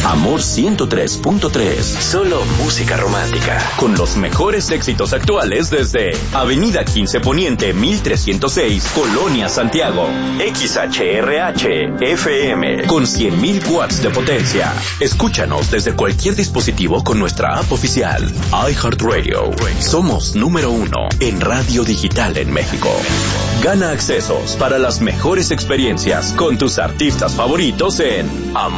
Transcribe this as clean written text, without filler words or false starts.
Amor 103.3. Solo música romántica. Con los mejores éxitos actuales desde Avenida 15 Poniente 1306, Colonia Santiago. XHRH FM con 100.000 watts de potencia. Escúchanos desde cualquier dispositivo con nuestra app oficial. iHeartRadio. Somos número 1 en radio digital en México. Gana accesos para las mejores experiencias con tus artistas favoritos en Amor